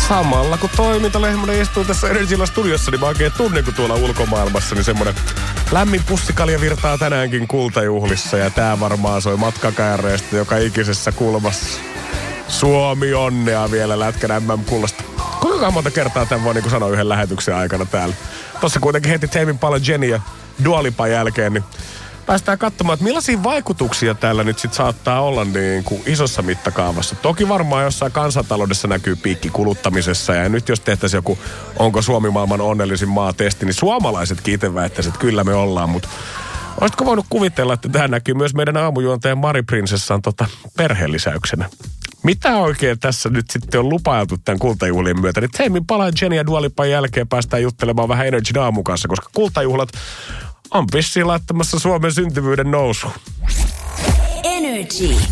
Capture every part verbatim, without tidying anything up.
Samalla kun Toiminta Lehmonen istuu tässä Energylla studiossa, niin mä oikein tunnen, kun tuolla ulkomaailmassa, niin semmoinen lämmin pussikalja virtaa tänäänkin kultajuhlissa. Ja tää varmaan soi matkakääreistä joka ikisessä kulmassa. Suomi onnea vielä Lätkän M M-kullasta. Kuinka monta kertaa tämän voi niin sanoa yhden lähetyksen aikana täällä? Tossa kuitenkin heti Tame Impala, Jenny ja Dua Lipan jälkeen, niin päästään katsomaan, että millaisia vaikutuksia täällä nyt sit saattaa olla niin kuin isossa mittakaavassa. Toki varmaan jossain kansantaloudessa näkyy piikki kuluttamisessa. Ja nyt jos tehtäisiin joku, onko Suomi maailman onnellisin maa -testi, niin suomalaisetkin itse väittäisivät, että kyllä me ollaan. Mutta olisitko voinut kuvitella, että tämä näkyy myös meidän aamujuontajan Mari Prinsessaan tota perhelisäyksenä? Mitä oikein tässä nyt sitten on lupailtu tämän kultajuhlien myötä? Niin Tame Impala, Jenny ja Dua Lipan jälkeen päästään juttelemaan vähän Energyn aamun kanssa, koska kultajuhlat on vissiin laittamassa Suomen syntyvyyden nousuun. Energy.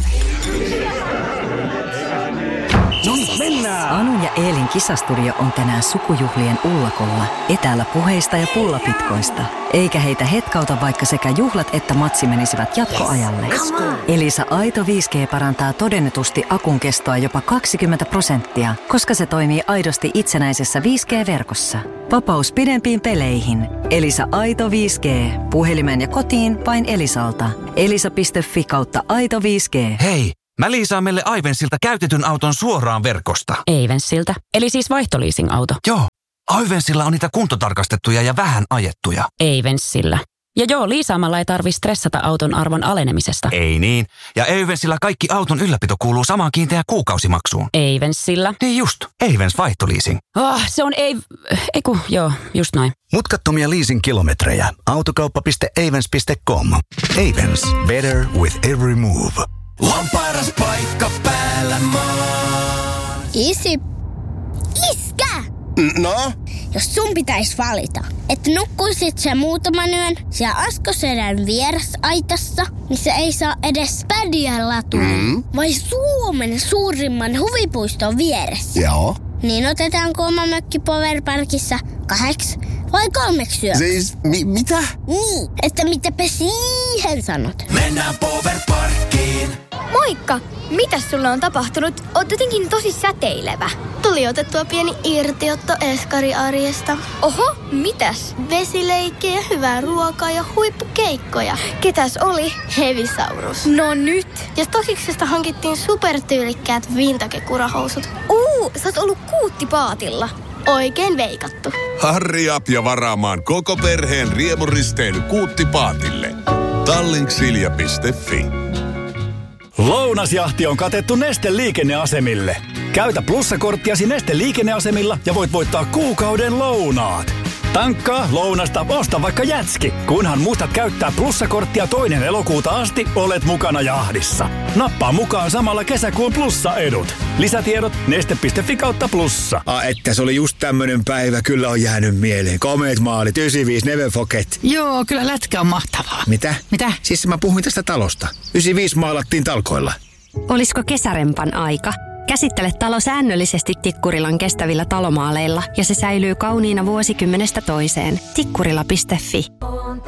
No niin, mennään! Anu ja Eelin kisastudio on tänään sukujuhlien ullakolla, etäällä puheista ja pullapitkoista. Eikä heitä hetkauta, vaikka sekä juhlat että matsi menisivät jatkoajalle. Elisa Aito viisi G parantaa todennetusti akun kestoa jopa kaksikymmentä prosenttia, koska se toimii aidosti itsenäisessä viisi G-verkossa. Vapaus pidempiin peleihin. Elisa Aito viisi G. Puhelimeen ja kotiin vain Elisalta. elisa piste fi kautta Aito viisi G. Hei! Mä liisaan meille Aivensilta käytetyn auton suoraan verkosta. Aivensilta? Eli siis vaihtoliising-auto? Joo. Aivensilla on niitä kuntotarkastettuja ja vähän ajettuja. Aivensilla. Ja joo, liisaamalla ei tarvi stressata auton arvon alenemisesta. Ei niin. Ja Aivensilla kaikki auton ylläpito kuuluu samaan kiinteään kuukausimaksuun. Aivensilla? Niin just. Aivens vaihtoliising. Oh, se on ei... Eiku, joo, just noin. Mutkattomia leasing-kilometrejä. Autokauppa piste avens piste com. Avens. Better with every move. On paras paikka päällä maan. Isi. Iskä! No? Jos sun pitäis valita, että nukkuisit sä muutaman yön siellä Askosedän vierasaitassa, missä ei saa edes pädiä latua, mm. vai Suomen suurimman huvipuiston vieressä? Joo. Niin otetaanko oma mökki Powerparkissa kahdeksi vai kolmeksi yöksi? Siis, mi- mitä? Niin, että mitäpä siihen sanot? Mennään Powerparkkiin. Moikka! Mitäs sulle on tapahtunut? Oot jotenkin tosi säteilevä. Tuli otettua pieni irtiotto eskariarjesta. Oho, mitäs? Vesileikkejä, hyvää ruokaa ja huippukeikkoja. Ketäs oli? Hevisaurus. No nyt! Ja Stosiksesta hankittiin supertyylikkäät vintage-kurahousut. Uu, sä oot ollut kuuttipaatilla. Oikein veikattu. Hurry up ja varaamaan koko perheen riemuristeily Kuuttipaatille. Tallink-silja piste fi. Lounasjahti on katettu Neste liikenneasemille. Käytä plussakorttiasi Neste liikenneasemilla ja voit voittaa kuukauden lounaat. Tankkaa, lounasta, osta vaikka jätski. Kunhan muistat käyttää plussakorttia toinen elokuuta asti, olet mukana jahdissa. Nappaa mukaan samalla kesäkuun plussa-edut. Lisätiedot neste piste fi kautta plussa. Ah, että se oli just tämmönen päivä, kyllä on jäänyt mieleen. Komeet maalit, yhdeksänkymmentäviisi, never forget. Joo, kyllä lätkä on mahtavaa. Mitä? Mitä? Siis mä puhuin tästä talosta. yhdeksänkymmentäviisi maalattiin talkoilla. Olisiko kesärempan aika? Käsittele talo säännöllisesti Tikkurilan kestävillä talomaaleilla ja se säilyy kauniina vuosikymmenestä toiseen. Tikkurila piste fi.